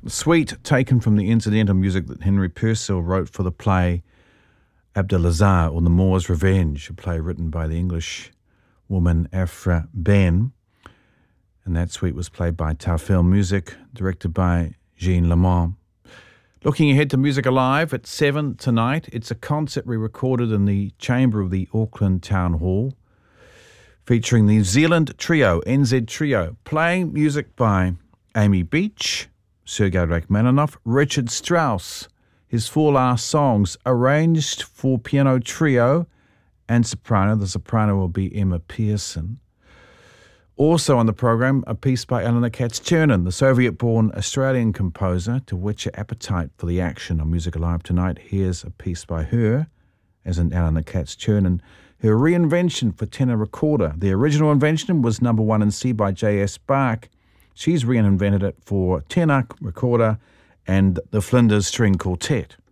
Suite taken from the incidental music that Henry Purcell wrote for the play Abdelazar, or The Moor's Revenge, a play written by the English woman Afra Ben. And that suite was played by Taufel Music, directed by Jean Lamont. Looking ahead to Music Alive at 7 tonight, it's a concert re-recorded in the chamber of the Auckland Town Hall, featuring the New Zealand trio, NZ Trio, playing music by Amy Beach, Sergei Rachmaninoff, Richard Strauss. His 4 last songs, arranged for piano trio and soprano. The soprano will be Emma Pearson. Also on the program, a piece by Eleanor Katz-Chernin, the Soviet-born Australian composer, to whet your appetite for the action on Music Alive tonight. Here's a piece by her, as in Eleanor Katz-Chernin, her reinvention for tenor recorder. The original invention was number 1 in C by J.S. Bach. She's reinvented it for tenor recorder and the Flinders String Quartet.